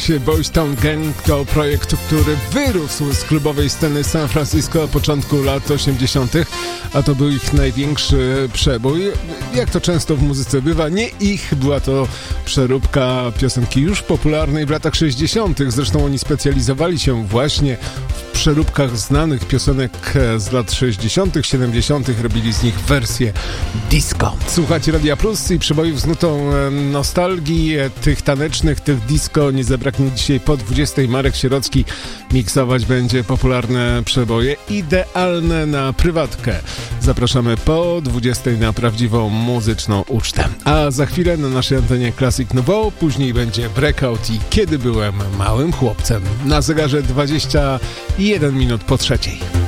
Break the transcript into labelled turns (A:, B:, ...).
A: Boys Town Gang to projekt, który wyrósł z klubowej sceny San Francisco początku lat 80., a to był ich największy przebój. Jak to często w muzyce bywa, nie ich, była to przeróbka piosenki już popularnej w latach 60. Zresztą oni specjalizowali się właśnie w przeróbkach znanych piosenek z lat 60., 70., robili z nich wersję disco. Słuchajcie Radia Plus i przebojów z nutą nostalgii, tych tanecznych, tych disco nie zabraknie dzisiaj po 20. Marek Sierocki miksować będzie popularne przeboje idealne na prywatkę. Zapraszamy po 20. na prawdziwą muzyczną ucztę. A za chwilę na naszej antenie Classic Nouveau, później będzie Breakout i Kiedy byłem małym chłopcem. Na zegarze 21 minut po 3.